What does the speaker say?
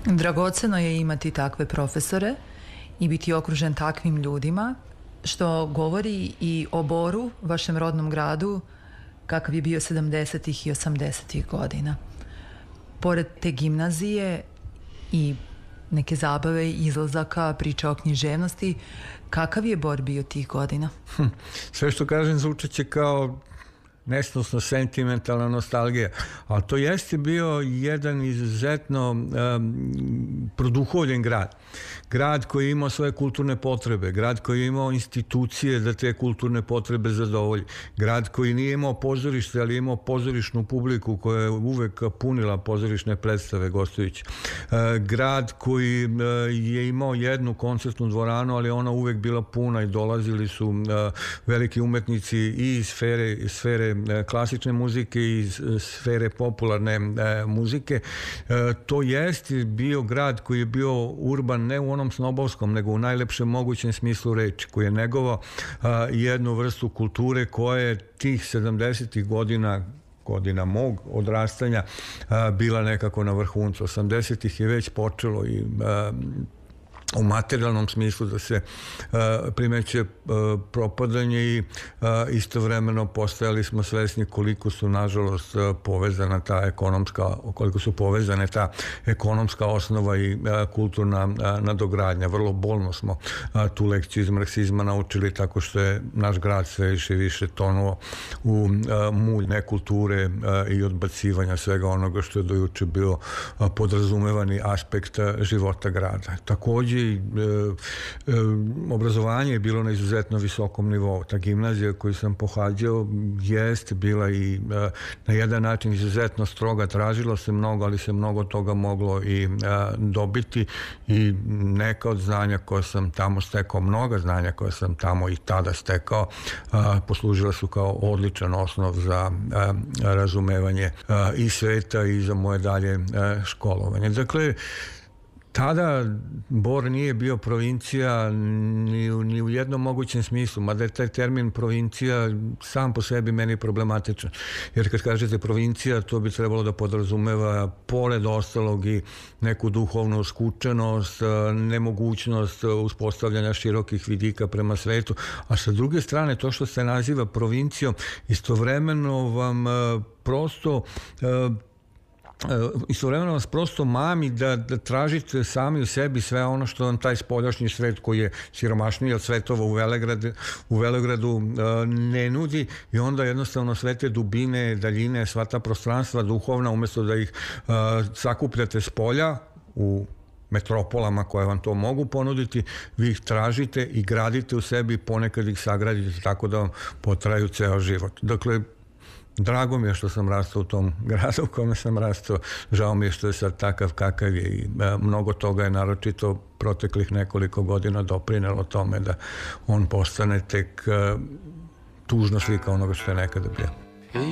Dragoceno je imati takve profesore i biti okružen takvim ljudima, što govori i o Boru, vašem rodnom gradu, kakav je bio 70. i 80. godina. Pored te gimnazije i neke zabave, izlazaka, priča o književnosti, kakav je Bor bio tih godina? Sve što kažem zvučeće kao nesnosno sentimentalna nostalgija, ali to jeste bio jedan izuzetno produhovljen grad. Grad koji je imao svoje kulturne potrebe, grad koji je imao institucije da te kulturne potrebe zadovolji, grad koji nije imao pozorište, ali je imao pozorišnu publiku koja je uvek punila pozorišne predstave gostujući. Grad koji je imao jednu koncertnu dvoranu, ali ona uvek bila puna i dolazili su veliki umetnici i iz sfere klasične muzike i iz sfere popularne muzike. To jeste bio grad koji je bio urban ne u onom snobovskom, nego u najlepšem mogućem smislu reči, koji je negovao jednu vrstu kulture koja je tih 70. godina mog odrastanja bila nekako na vrhuncu. 80-ih je već počelo i u materijalnom smislu da se primećuje propadanje i istovremeno postajali smo svesni koliko su nažalost povezane ta ekonomska osnova i kulturna nadogradnja. Vrlo bolno smo tu lekciju iz marksizma naučili tako što je naš grad sve više i više tonuo u mulj nekulture i odbacivanja svega onoga što je dojuče bio podrazumevani aspekt života grada. Takođe obrazovanje je bilo na izuzetno visokom nivou. Ta gimnazija koju sam pohađao jeste bila i na jedan način izuzetno stroga. Tražilo se mnogo, ali se mnogo toga moglo i dobiti i neka od znanja koje sam tamo stekao, mnoga znanja koje sam tamo i tada stekao, poslužila su kao odličan osnov za razumevanje i sveta i za moje dalje školovanje. Dakle, tada Bor nije bio provincija ni u jednom mogućem smislu, mada je taj termin provincija sam po sebi meni problematičan. Jer kad kažete provincija, to bi trebalo da podrazumeva pored ostalog i neku duhovnu skučenost, nemogućnost uspostavljanja širokih vidika prema svetu, a sa druge strane to što se naziva provincijom istovremeno vam istovremeno vas prosto mami da tražite sami u sebi sve ono što vam taj spoljašnji svet koji je siromašniji od svetova u Velegradu ne nudi i onda jednostavno sve te dubine, daljine, sva ta prostranstva duhovna, umesto da ih sakupljate s polja u metropolama koje vam to mogu ponuditi, vi ih tražite i gradite u sebi, ponekad ih sagradite tako da vam potraju ceo život. Dakle, drago mi je što sam rastao u tom gradu u kome sam rastao. Žao mi je što je sad takav kakav je i mnogo toga je naročito proteklih nekoliko godina doprinelo tome da on postane tek tužna slika onoga što je nekada bio.